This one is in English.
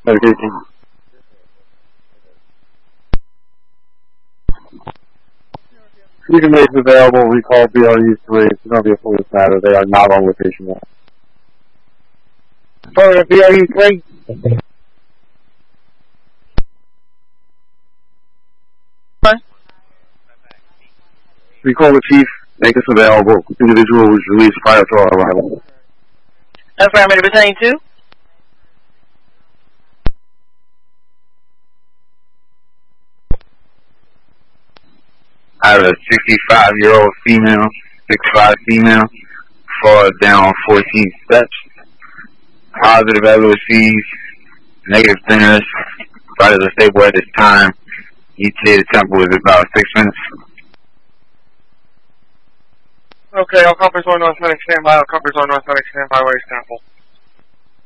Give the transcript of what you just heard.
Medication. Fusion base available. Recall BRE 3. It's going to be a full matter. They are not on location yet. For BRE 3. Recall the chief. Make us available. Individual was released prior to our arrival. Affirmative, returning to. I have a 65-year-old female, 65 female, fall down 14 steps. Positive LOCs, negative thinners, vitals are stable at this time. ETA tempo is about 6 minutes. Okay, all companies on North Medic standby, all companies on North Medic standby, where is sample?